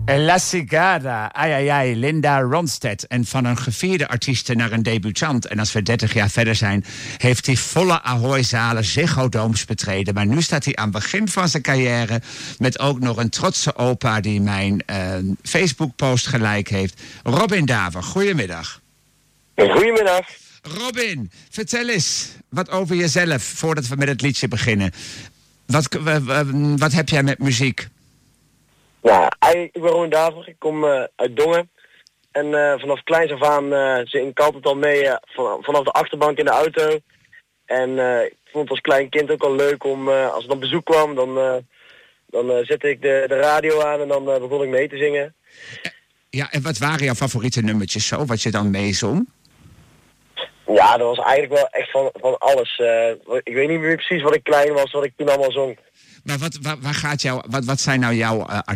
La Cigara, ai, Linda Ronstadt. En van een gevierde artieste naar een debutant. En als we 30 jaar verder zijn, heeft hij volle Ahoy-zalen, Ziggo Domes betreden. Maar nu staat hij aan het begin van zijn carrière met ook nog een trotse opa die mijn Facebook-post gelijk heeft. Robin Daver, goedemiddag. Goedemiddag. Robin, vertel eens wat over jezelf voordat we met het liedje beginnen. Wat heb jij met muziek? Nou, ik ben Robin Daver, ik kom uit Dongen. En vanaf kleins af aan zing ik altijd al mee vanaf de achterbank in de auto. En ik vond het als klein kind ook al leuk om, als er dan bezoek kwam, dan zette ik de radio aan en dan begon ik mee te zingen. Ja, en wat waren jouw favoriete nummertjes zo, wat je dan meezong? Ja, dat was eigenlijk wel echt van alles. Ik weet niet meer precies wat ik klein was, wat ik toen allemaal zong. Maar wat zijn nou jouw